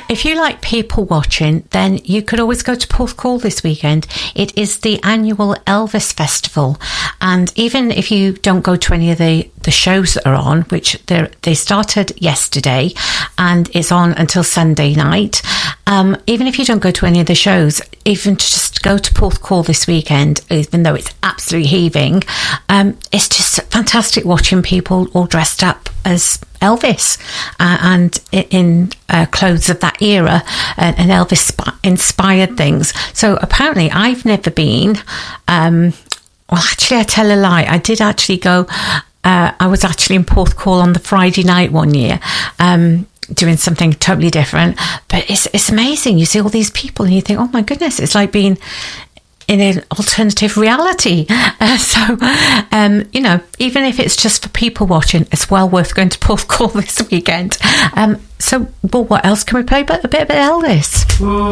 if you like people watching, then you could always go to Porthcawl this weekend. It is the annual Elvis Festival. And even if you don't go to any of the shows that are on, which they started yesterday and it's on until Sunday night, even if you don't go to any of the shows, even to just go to Porthcawl this weekend, even though it's absolutely heaving, it's just fantastic watching people all dressed up as Elvis and in clothes of that era and Elvis inspired things. So apparently I've never been. Well, actually, I tell a lie. I did actually go. I was actually in Porthcawl on the Friday night one year, doing something totally different. But it's amazing. You see all these people and you think, oh my goodness, it's like being in an alternative reality. Even if it's just for people watching, it's well worth going to Porthcawl this weekend. What else can we play but a bit of Elvis?